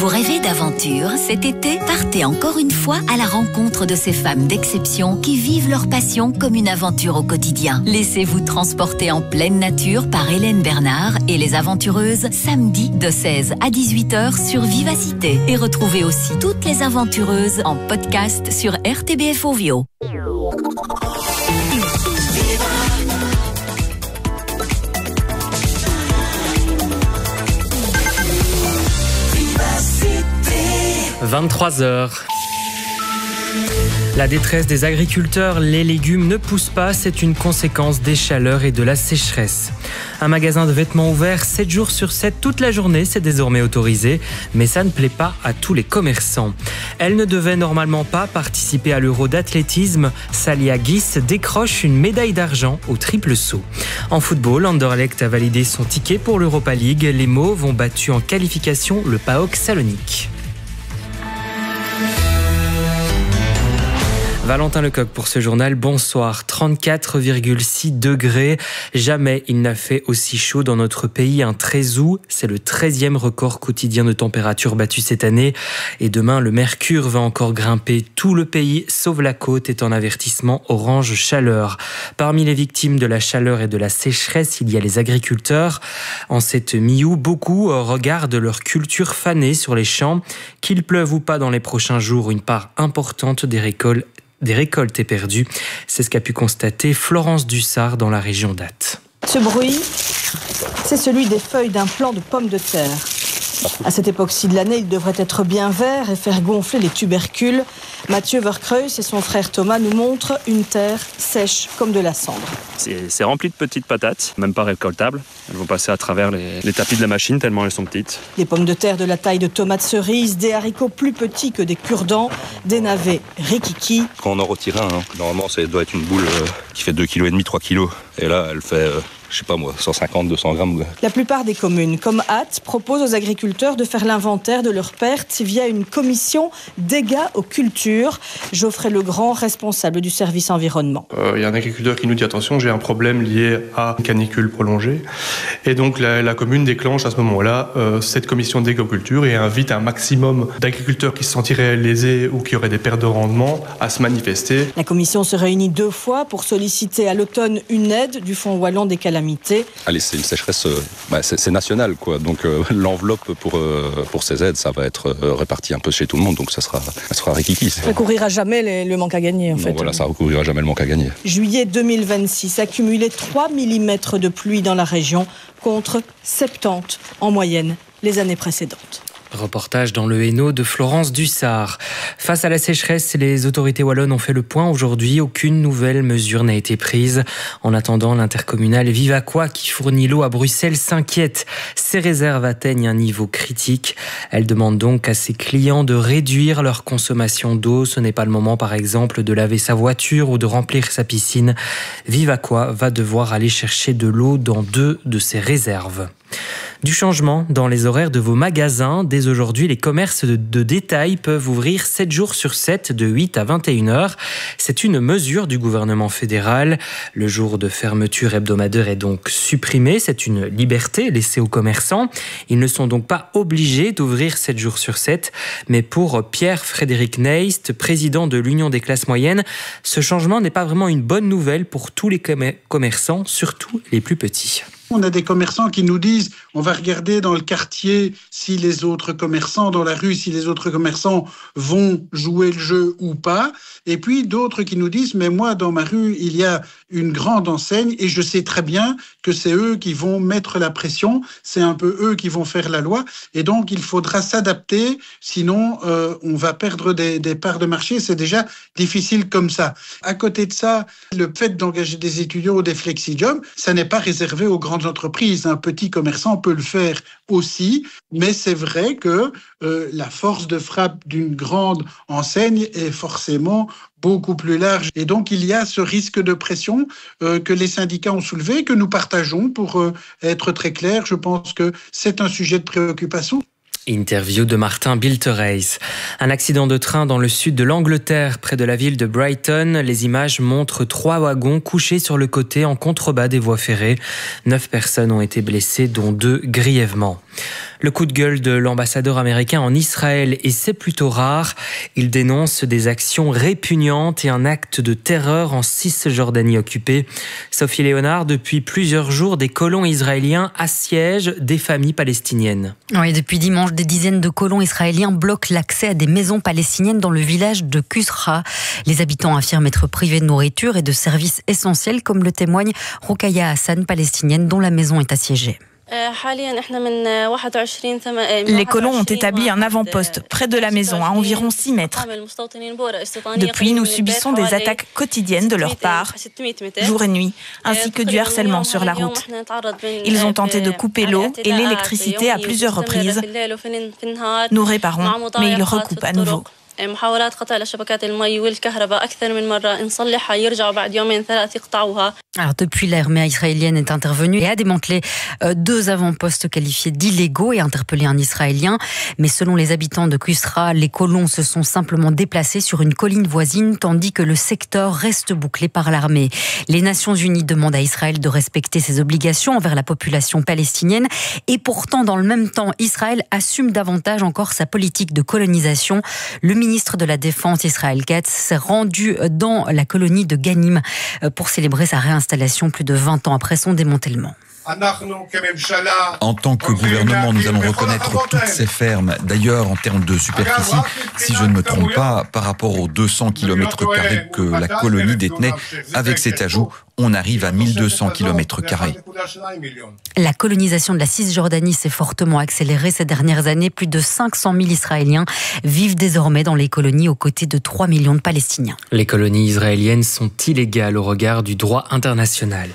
Vous rêvez d'aventure cet été? Partez encore une fois à la rencontre de ces femmes d'exception qui vivent leur passion comme une aventure au quotidien. Laissez-vous transporter en pleine nature par Hélène Bernard et les aventureuses samedi de 16 à 18h sur Vivacité. Et retrouvez aussi toutes les aventureuses en podcast sur RTBF Ovio. « 23h. La détresse des agriculteurs, les légumes ne poussent pas, c'est une conséquence des chaleurs et de la sécheresse. Un magasin de vêtements ouvert 7 jours sur 7 toute la journée, c'est désormais autorisé, mais ça ne plaît pas à tous les commerçants. Elle ne devait normalement pas participer à l'Euro d'athlétisme. Salia Guis décroche une médaille d'argent au triple saut. En football, Anderlecht a validé son ticket pour l'Europa League. Les Mauves ont battu en qualification le PAOK Salonique. Valentin Lecoq pour ce journal, bonsoir. 34,6 degrés. Jamais il n'a fait aussi chaud dans notre pays un 13 août. C'est le 13e record quotidien de température battu cette année. Et demain, le mercure va encore grimper. Tout le pays, sauf la côte, est en avertissement orange chaleur. Parmi les victimes de la chaleur et de la sécheresse, il y a les agriculteurs. En cette mi-août, beaucoup regardent leur culture fanée sur les champs. Qu'il pleuve ou pas dans les prochains jours, une part importante des récoltes est perdue. C'est ce qu'a pu constater Florence Dussard dans la région d'Ath. Ce bruit, c'est celui des feuilles d'un plant de pommes de terre. À cette époque-ci de l'année, il devrait être bien vert et faire gonfler les tubercules. Mathieu Verkreus et son frère Thomas nous montrent une terre sèche comme de la cendre. C'est rempli de petites patates, même pas récoltables. Elles vont passer à travers les tapis de la machine tellement elles sont petites. Des pommes de terre de la taille de tomates cerises, des haricots plus petits que des cure-dents, des navets rikiki. Quand on en retire un, normalement ça doit être une boule qui fait 2,5 kg, 3 kg. Et là, elle fait... 150, 200 grammes. La plupart des communes, comme Ath, proposent aux agriculteurs de faire l'inventaire de leurs pertes via une commission dégâts aux cultures. Geoffrey Legrand, responsable du service environnement. Il y a un agriculteur qui nous dit attention, j'ai un problème lié à une canicule prolongée. Et donc la commune déclenche à ce moment-là cette commission dégâts aux cultures et invite un maximum d'agriculteurs qui se sentiraient lésés ou qui auraient des pertes de rendement à se manifester. La commission se réunit 2 fois pour solliciter à l'automne une aide du Fonds wallon des calamités. Allez, c'est une sécheresse, c'est national, quoi. Donc l'enveloppe pour ces aides, ça va être réparti un peu chez tout le monde, donc ça sera rikiki. Ça recouvrira jamais le manque à gagner, en fait. Voilà, ça recouvrira jamais le manque à gagner. Juillet 2026, accumulé 3 mm de pluie dans la région, contre 70 en moyenne les années précédentes. Reportage dans le Hainaut de Florence Dussard. Face à la sécheresse, les autorités wallonnes ont fait le point aujourd'hui. Aucune nouvelle mesure n'a été prise. En attendant, l'intercommunale Vivaquois, qui fournit l'eau à Bruxelles, s'inquiète. Ses réserves atteignent un niveau critique. Elle demande donc à ses clients de réduire leur consommation d'eau. Ce n'est pas le moment, par exemple, de laver sa voiture ou de remplir sa piscine. Vivaquois va devoir aller chercher de l'eau dans 2 de ses réserves. Du changement dans les horaires de vos magasins. Dès aujourd'hui, les commerces de détail peuvent ouvrir 7 jours sur 7 de 8 à 21h. C'est une mesure du gouvernement fédéral. Le jour de fermeture hebdomadaire est donc supprimé. C'est une liberté laissée aux commerçants. Ils ne sont donc pas obligés d'ouvrir 7 jours sur 7. Mais pour Pierre-Frédéric Neist, président de l'Union des classes moyennes, ce changement n'est pas vraiment une bonne nouvelle pour tous les commerçants, surtout les plus petits. On a des commerçants qui nous disent on va regarder dans le quartier si les autres commerçants, dans la rue, si les autres commerçants vont jouer le jeu ou pas. Et puis d'autres qui nous disent mais moi dans ma rue il y a une grande enseigne et je sais très bien que c'est eux qui vont mettre la pression, c'est un peu eux qui vont faire la loi et donc il faudra s'adapter, sinon on va perdre des parts de marché, c'est déjà difficile comme ça. À côté de ça, le fait d'engager des étudiants ou des flexi-jobs, ça n'est pas réservé aux grandes entreprises. Un petit commerçant peut le faire aussi, mais c'est vrai que la force de frappe d'une grande enseigne est forcément beaucoup plus large. Et donc, il y a ce risque de pression que les syndicats ont soulevé, que nous partageons. Pour être très clair, je pense que c'est un sujet de préoccupation. Interview de Martin Biltereis. Un accident de train dans le sud de l'Angleterre, près de la ville de Brighton. Les images montrent 3 wagons couchés sur le côté en contrebas des voies ferrées. 9 personnes ont été blessées, dont 2 grièvement. Le coup de gueule de l'ambassadeur américain en Israël, et c'est plutôt rare. Il dénonce des actions répugnantes et un acte de terreur en Cisjordanie occupée. Sophie Léonard, depuis plusieurs jours, des colons israéliens assiègent des familles palestiniennes. Oui, depuis dimanche, des dizaines de colons israéliens bloquent l'accès à des maisons palestiniennes dans le village de Qusra. Les habitants affirment être privés de nourriture et de services essentiels, comme le témoigne Roukaya Hassan, palestinienne dont la maison est assiégée. Les colons ont établi un avant-poste près de la maison, à environ 6 mètres. Depuis, nous subissons des attaques quotidiennes de leur part, jour et nuit, ainsi que du harcèlement sur la route. Ils ont tenté de couper l'eau et l'électricité à plusieurs reprises. Nous réparons, mais ils recoupent à nouveau. Alors depuis, l'armée israélienne est intervenue et a démantelé 2 avant-postes qualifiés d'illégaux et interpellé un Israélien. Mais selon les habitants de Qusra, les colons se sont simplement déplacés sur une colline voisine tandis que le secteur reste bouclé par l'armée. Les Nations Unies demandent à Israël de respecter ses obligations envers la population palestinienne et pourtant dans le même temps, Israël assume davantage encore sa politique de colonisation. Le ministre de la Défense, Israël Katz, s'est rendu dans la colonie de Ganim pour célébrer sa réinstallation plus de 20 ans après son démantèlement. En tant que gouvernement, nous allons reconnaître toutes ces fermes. D'ailleurs, en termes de superficie, si je ne me trompe pas, par rapport aux 200 km² que la colonie détenait, avec cet ajout, on arrive à 1200 km². La colonisation de la Cisjordanie s'est fortement accélérée ces dernières années. Plus de 500 000 Israéliens vivent désormais dans les colonies aux côtés de 3 millions de Palestiniens. Les colonies israéliennes sont illégales au regard du droit international.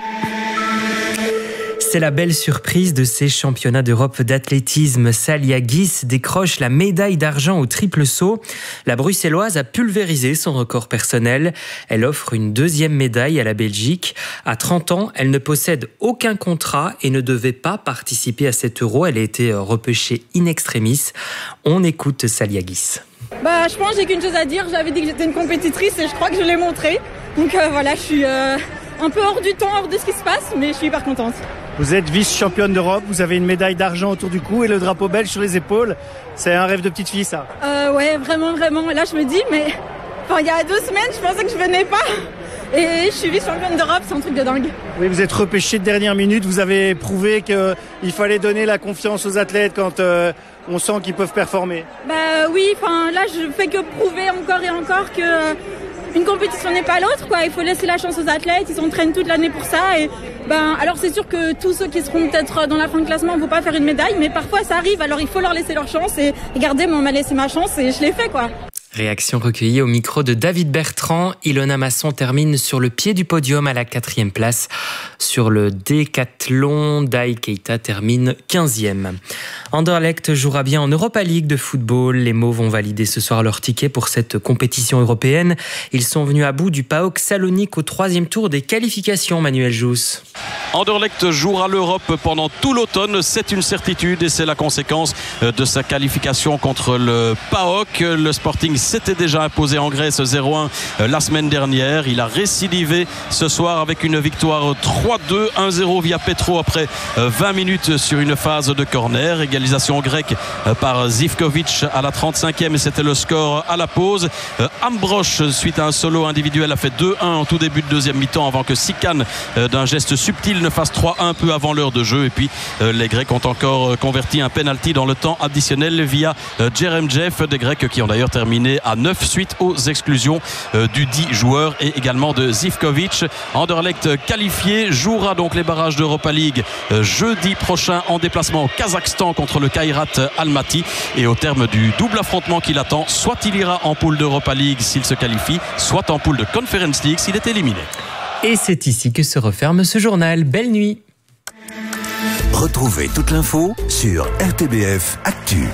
C'est la belle surprise de ces championnats d'Europe d'athlétisme. Salia Guis décroche la médaille d'argent au triple saut. La Bruxelloise a pulvérisé son record personnel. Elle offre une 2e médaille à la Belgique. À 30 ans, elle ne possède aucun contrat et ne devait pas participer à cet Euro. Elle a été repêchée in extremis. On écoute Salia Guis. Je pense que j'ai qu'une chose à dire. J'avais dit que j'étais une compétitrice et je crois que je l'ai montré. Donc voilà, je suis un peu hors du temps, hors de ce qui se passe, mais je suis hyper contente. Vous êtes vice-championne d'Europe, vous avez une médaille d'argent autour du cou et le drapeau belge sur les épaules. C'est un rêve de petite fille, ça. Ouais, vraiment. Là, je me dis, mais il y a 2 semaines, je pensais que je venais pas. Et je suis vice-championne d'Europe, c'est un truc de dingue. Oui, vous êtes repêchée de dernière minute. Vous avez prouvé qu'il fallait donner la confiance aux athlètes quand on sent qu'ils peuvent performer. Oui, là, je fais que prouver encore et encore que une compétition n'est pas l'autre, quoi. Il faut laisser la chance aux athlètes, ils s'entraînent toute l'année pour ça. Et alors c'est sûr que tous ceux qui seront peut-être dans la fin de classement ne vont pas faire une médaille, mais parfois ça arrive, alors il faut leur laisser leur chance. Et regardez, moi on m'a laissé ma chance et je l'ai fait, quoi. Réaction recueillie au micro de David Bertrand. Ilona Masson termine sur le pied du podium à la 4e place. Sur le décathlon, Dai Keita termine 15e. Anderlecht jouera bien en Europa League de football. Les Mauves vont valider ce soir leur ticket pour cette compétition européenne. Ils sont venus à bout du PAOK Salonique au 3e tour des qualifications, Manuel Jousse. Anderlecht jouera l'Europe pendant tout l'automne, c'est une certitude et c'est la conséquence de sa qualification contre le PAOK. Le Sporting s'était déjà imposé en Grèce 0-1 la semaine dernière. Il a récidivé ce soir avec une victoire 3-2, 1-0 via Petro après 20 minutes sur une phase de corner. Égalisation grecque par Zivkovic à la 35e et c'était le score à la pause. Ambrosch, suite à un solo individuel, a fait 2-1 en tout début de deuxième mi-temps avant que Sikan, d'un geste subtil, ne fasse 3-1 peu avant l'heure de jeu. Et puis les Grecs ont encore converti un penalty dans le temps additionnel via Jeremjev, des Grecs qui ont d'ailleurs terminé à 9 suite aux exclusions du 10 joueur et également de Zivkovic. Anderlecht qualifié jouera donc les barrages d'Europa League jeudi prochain en déplacement au Kazakhstan contre le Kairat Almaty. Et au terme du double affrontement qui l'attend, soit il ira en poule d'Europa League s'il se qualifie, soit en poule de Conference League s'il est éliminé. Et c'est ici que se referme ce journal. Belle nuit. Retrouvez toute l'info sur RTBF Actu.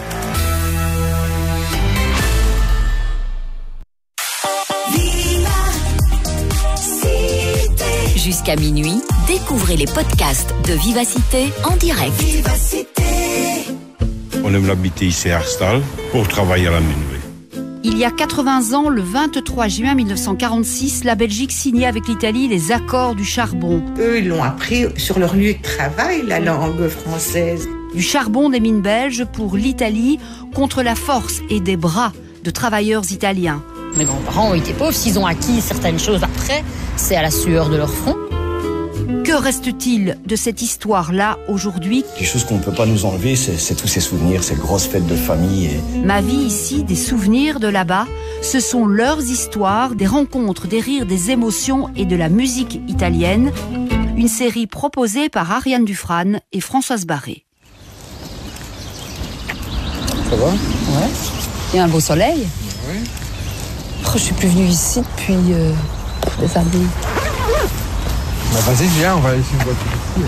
Jusqu'à minuit, découvrez les podcasts de Vivacité en direct. Vivacité. On aime l'habiter ici à Arstal pour travailler à la mine. Il y a 80 ans, le 23 juin 1946, la Belgique signait avec l'Italie les accords du charbon. Eux, ils l'ont appris sur leur lieu de travail, la langue française. Du charbon des mines belges pour l'Italie contre la force et des bras de travailleurs italiens. Mes grands-parents ont été pauvres, s'ils ont acquis certaines choses après, c'est à la sueur de leur front. Que reste-t-il de cette histoire-là aujourd'hui? Quelque chose qu'on ne peut pas nous enlever, c'est tous ces souvenirs, ces grosses fêtes de famille. Ma vie ici, des souvenirs de là-bas, ce sont leurs histoires, des rencontres, des rires, des émotions et de la musique italienne. Une série proposée par Ariane Dufrane et Françoise Barré. Ça va? Ouais. Il y a un beau soleil. Oui. Oh, je suis plus venue ici depuis des années. Bah vas-y, viens, on va aller sur une voiture ici.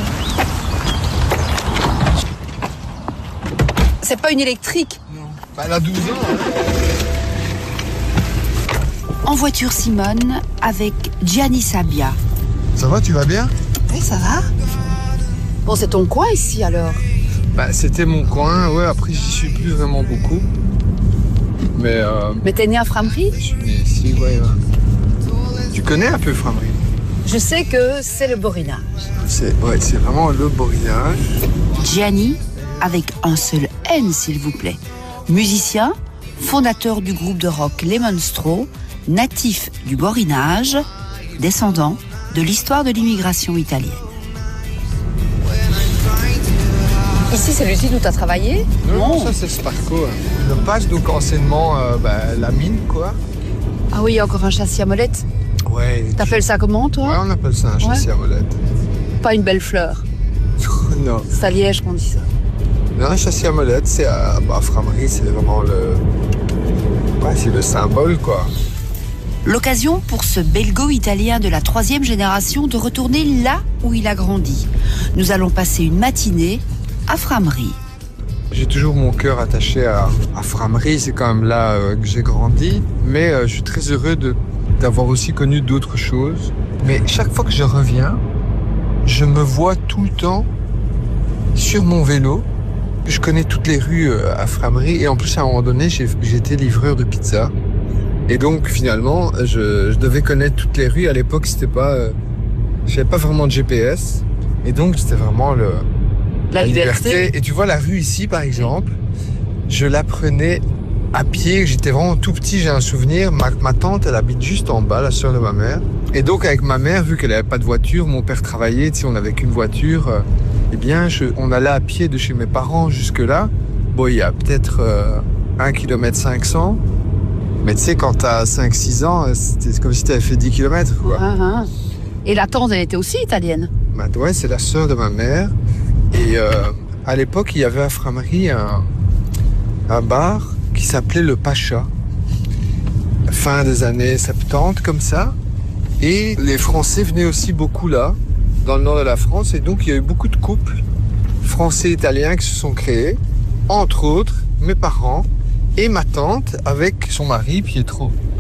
C'est pas une électrique? Non. Bah, elle a 12 ans. En voiture Simone avec Gianni Sabia. Ça va, tu vas bien? Oui, ça va. Bon, c'est ton coin ici alors? Bah c'était mon coin, ouais, après j'y suis plus vraiment beaucoup. Mais t'es né à Frameries? Je suis né ici, ouais. Tu connais un peu Frameries? Je sais que c'est le borinage. C'est vraiment le borinage. Gianni, avec un seul N s'il vous plaît. Musicien, fondateur du groupe de rock Les Monstros, natif du borinage, descendant de l'histoire de l'immigration italienne. Ici, c'est l'usine où tu as travaillé? Non, ça c'est Sparco. Je passe donc anciennement la mine, quoi. Ah oui, il y a encore un châssis à molette? Ouais. T'appelles ça comment, toi? Ouais, on appelle ça un châssis à molette. Pas une belle fleur? Non. C'est à Liège qu'on dit ça. Non, un châssis à molette, c'est à Frameries, c'est vraiment c'est le symbole, quoi. L'occasion pour ce belgo-italien de la 3e génération de retourner là où il a grandi. Nous allons passer une matinée à Frameries. J'ai toujours mon cœur attaché à Frameries, c'est quand même là que j'ai grandi. Mais je suis très heureux d'avoir aussi connu d'autres choses. Mais chaque fois que je reviens, je me vois tout le temps sur mon vélo. Je connais toutes les rues à Frameries et en plus à un moment donné, j'étais livreur de pizza. Et donc finalement, je devais connaître toutes les rues. À l'époque, j'avais pas vraiment de GPS. Et donc c'était vraiment la liberté. Et tu vois la rue ici par exemple, je la prenais à pied. J'étais vraiment tout petit, j'ai un souvenir. Ma tante, elle habite juste en bas, la sœur de ma mère. Et donc avec ma mère, vu qu'elle avait pas de voiture, mon père travaillait, on n'avait qu'une voiture. Eh bien, on allait à pied de chez mes parents jusque là. Bon, il y a peut-être 1,5 km. Mais tu sais, quand t'as 5-6 ans, c'est comme si t'avais fait 10 km, quoi. Et la tante, elle était aussi italienne? Bah ouais, c'est la sœur de ma mère. Et à l'époque, il y avait à Frameries un bar qui s'appelait le Pacha. Fin des années 70, comme ça. Et les Français venaient aussi beaucoup là, dans le nord de la France. Et donc, il y a eu beaucoup de couples français-italiens qui se sont créés. Entre autres, mes parents et ma tante avec son mari Pietro.